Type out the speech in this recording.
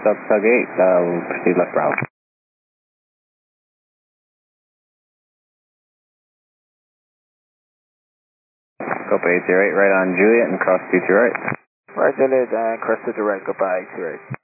Stop Tug 8, we'll proceed left Bravo. Copa 808, right on Juliet and cross 2 to right. Right, Juliet, and cross to the right, Copa 828.